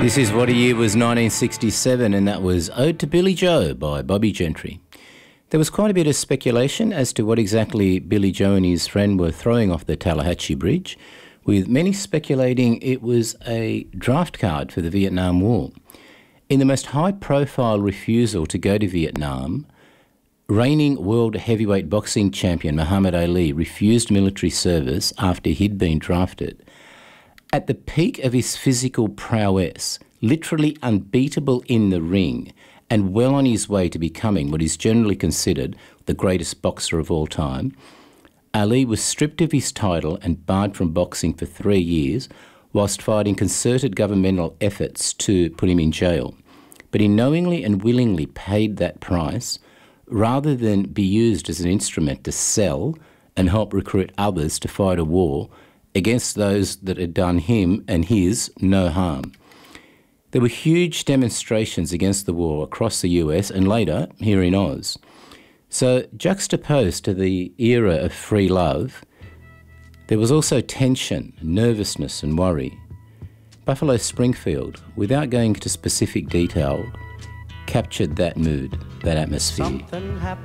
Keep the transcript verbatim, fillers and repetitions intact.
This is What a Year Was nineteen sixty-seven, and that was Ode to Billy Joe by Bobby Gentry. There was quite a bit of speculation as to what exactly Billy Joe and his friend were throwing off the Tallahatchie Bridge, with many speculating it was a draft card for the Vietnam War. In the most high-profile refusal to go to Vietnam, reigning world heavyweight boxing champion Muhammad Ali refused military service after he'd been drafted. At the peak of his physical prowess, literally unbeatable in the ring, and well on his way to becoming what is generally considered the greatest boxer of all time, Ali was stripped of his title and barred from boxing for three years, whilst fighting concerted governmental efforts to put him in jail. But he knowingly and willingly paid that price, rather than be used as an instrument to sell and help recruit others to fight a war against those that had done him and his no harm. There were huge demonstrations against the war across the U S and later here in Oz. So juxtaposed to the era of free love, there was also tension, nervousness and worry. Buffalo Springfield, without going into specific detail, captured that mood, that atmosphere.